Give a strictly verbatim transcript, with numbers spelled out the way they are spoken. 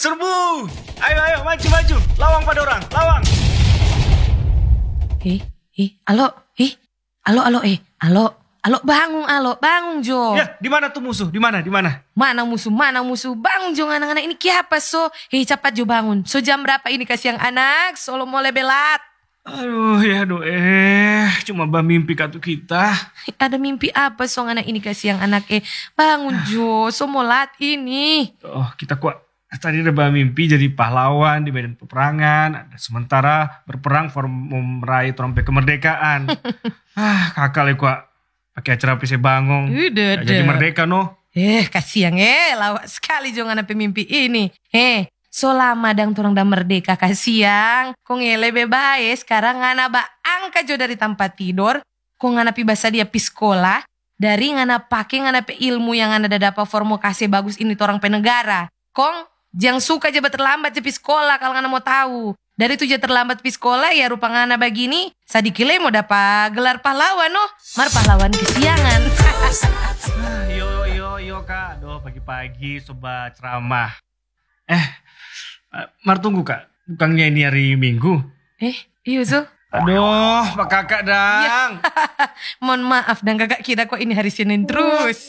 Serbu! Ayo, ayo, maju, maju. Lawang pada orang, lawang. Eh, eh, alo, eh, alo, alo, eh, alo, alo, bangun, alo, bangun Jo. Ya, di mana tuh musuh? Di mana, di mana? Mana musuh, mana musuh, bangun Jo, anak-anak ini kiapa so? Hei, cepat Jo bangun. So jam berapa ini kasih yang anak? Solo mulai belat. Aduh, ya doh, eh, cuma bah mimpi katu kita. Ada mimpi apa so anak ini kasih yang anak eh? Bangun Jo, so molat ini. Oh, kita kuat. Tadi ada bah mimpi jadi pahlawan di medan peperangan. Sementara berperang for meraih trompet kemerdekaan. ah, kakak le kuat. Pakai acara P C Bangong. Udah, jadi merdeka no. Eh, kasih yang eh, lawak sekali Jo anak pemimpi ini. Eh, so lama dang turang dah merdeka kasiang. Kong ele bebae sekarang ngana ba angka Jo dari tempat tidur. Kong ngana pi basa dia pi sekolah. Dari ngana pake ngana pe ilmu yang ngana dah dapat formokasi bagus ini torang penegara. Kong jangan suka aja terlambat je pi sekolah kalau ngana mau tahu. Dari tujuh terlambat pi sekolah ya rupa ngana begini. Sadikile mau dapat gelar pahlawan no. Mar pahlawan kesiangan. yo yo yo kak. Aduh pagi-pagi sobat ceramah. Eh. Mar tunggu kak, bukannya ini hari Minggu? Eh, iya Zo. Aduh, Pak Kakak dang. Mohon maaf dan kakak kira kok ini hari Senin terus.